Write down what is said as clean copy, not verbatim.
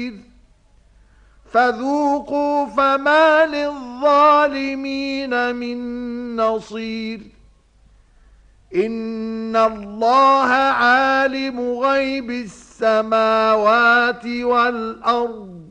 فذوقوا فما للظالمين من نصير إن الله عالم غيب السماوات والأرض